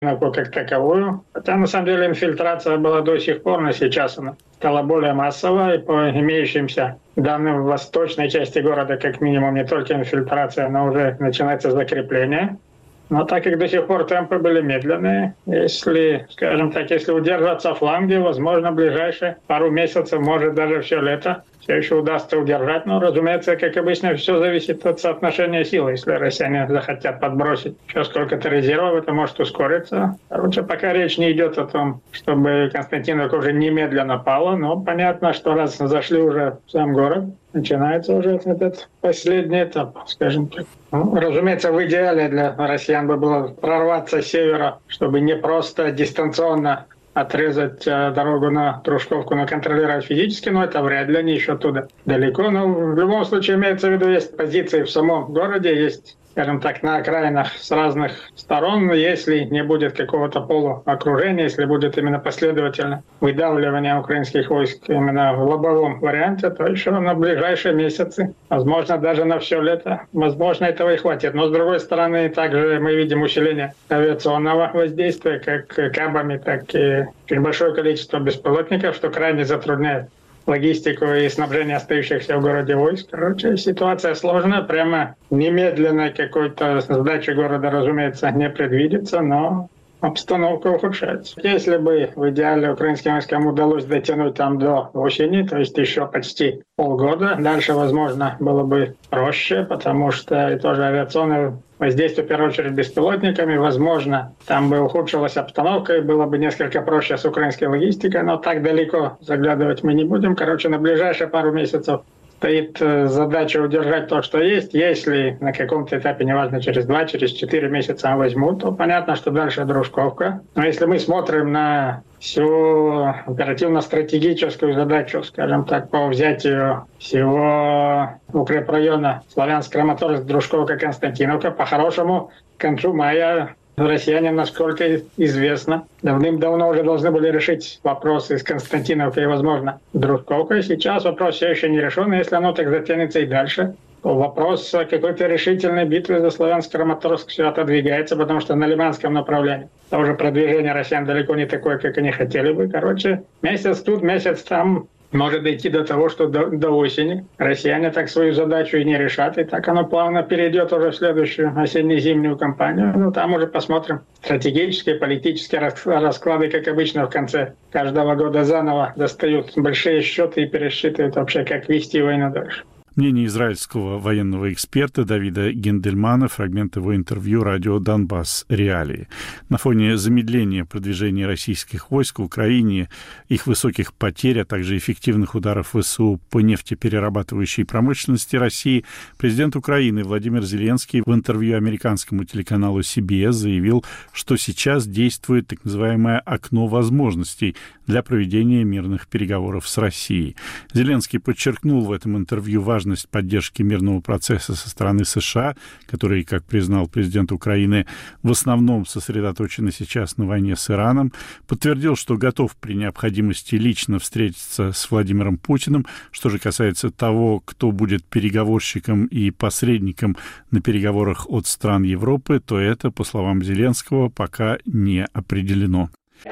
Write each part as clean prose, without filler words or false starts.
как таковую. Хотя, на самом деле, инфильтрация была до сих пор, но сейчас она стала более массовой. И по имеющимся данным в восточной части города, как минимум, не только инфильтрация, но уже начинается закрепление. Но так как до сих пор темпы были медленные, если, скажем так, если удержаться в фланге, возможно, в ближайшие пару месяцев, может, даже все лето, все еще удастся удержать. Но, разумеется, как обычно, все зависит от соотношения сил. Если россияне захотят подбросить еще сколько-то резервов, это может ускориться. Короче, пока речь не идет о том, чтобы Константиновка уже немедленно пала, но понятно, что раз зашли уже в сам город, начинается уже этот последний этап, скажем так. Ну, разумеется, в идеале для россиян бы было прорваться с севера, чтобы не просто дистанционно отрезать дорогу на Дружковку, но контролировать физически, но это вряд ли, они еще туда далеко. Но в любом случае имеется в виду, есть позиции в самом городе, есть, скажем так, на окраинах с разных сторон. Если не будет какого-то полуокружения, если будет именно последовательно выдавливание украинских войск именно в лобовом варианте, то еще на ближайшие месяцы, возможно, даже на все лето, возможно, этого и хватит. Но, с другой стороны, также мы видим усиление авиационного воздействия, как кабами, так и очень большое количество беспилотников, что крайне затрудняет логистику и снабжение остающихся в городе войск. Короче, ситуация сложная, прямо немедленной какой-то сдачи города, разумеется, не предвидится, но обстановка ухудшается. Если бы в идеале украинским войскам удалось дотянуть там до осени, то есть еще почти полгода, дальше, возможно, было бы проще, потому что и тоже авиационное воздействие, в первую очередь, беспилотниками, возможно, там бы ухудшилась обстановка и было бы несколько проще с украинской логистикой, но так далеко заглядывать мы не будем. Короче, на ближайшие пару месяцев стоит задача удержать то, что есть. Если на каком-то этапе, неважно, через 2, через 4 месяца возьмут, то понятно, что дальше Дружковка. Но если мы смотрим на всю оперативно-стратегическую задачу, скажем так, по взятию всего укрепрайона Славянск-Краматорск, Дружковка, Константиновка, по-хорошему, к концу мая россияне, насколько известно, давным-давно уже должны были решить вопросы с Константиновкой и, возможно, Дружковкой. Сейчас вопрос все еще не решен. Если оно так затянется и дальше, то вопрос какой-то решительной битвы за Славянск-Краматорск все отодвигается, потому что на Лиманском направлении тоже продвижение россиян далеко не такое, как они хотели бы. Короче, месяц тут, месяц там. Может дойти до того, что до осени россияне так свою задачу и не решат, и так оно плавно перейдет уже в следующую осенне-зимнюю кампанию. Ну, там уже посмотрим стратегические, политические расклады, как обычно в конце каждого года заново достают большие счеты и пересчитывают вообще, как вести войну дальше. Мнение израильского военного эксперта Давида Гендельмана, фрагмент его интервью радио «Донбасс. Реалии». На фоне замедления продвижения российских войск в Украине, их высоких потерь, а также эффективных ударов ВСУ по нефтеперерабатывающей промышленности России, президент Украины Владимир Зеленский в интервью американскому телеканалу CBS заявил, что сейчас действует так называемое окно возможностей для проведения мирных переговоров с Россией. Зеленский подчеркнул в этом интервью важность поддержки мирного процесса со стороны США, которые, как признал президент Украины, в основном сосредоточены сейчас на войне с Ираном, подтвердил, что готов при необходимости лично встретиться с Владимиром Путиным. Что же касается того, кто будет переговорщиком и посредником на переговорах от стран Европы, то это, по словам Зеленского, пока не определено.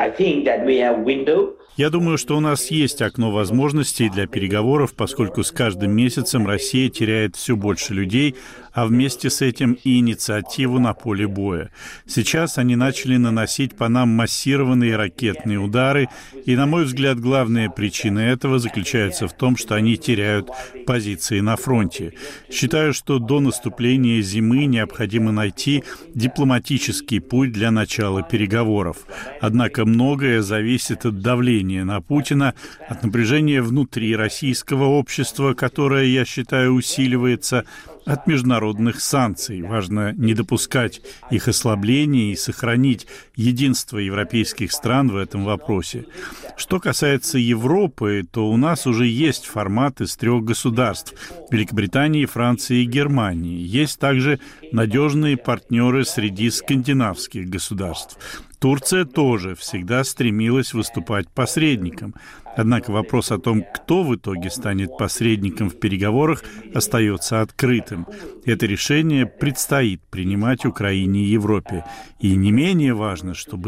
Я думаю, что у нас есть окно возможностей для переговоров, поскольку с каждым месяцем Россия теряет все больше людей, а вместе с этим и инициативу на поле боя. Сейчас они начали наносить по нам массированные ракетные удары, и, на мой взгляд, главная причина этого заключается в том, что они теряют позиции на фронте. Считаю, что до наступления зимы необходимо найти дипломатический путь для начала переговоров. Однако многое зависит от давления на Путина, от напряжения внутри российского общества, которое, я считаю, усиливается, от международных санкций. Важно не допускать их ослабления и сохранить единство европейских стран в этом вопросе. Что касается Европы, то у нас уже есть формат из 3 государств – Великобритании, Франции и Германии. Есть также надежные партнеры среди скандинавских государств. Турция тоже в всегда стремилась выступать посредником. Однако вопрос о том, кто в итоге станет посредником в переговорах, остается открытым. Это решение предстоит принимать Украине и Европе. И не менее важно, чтобы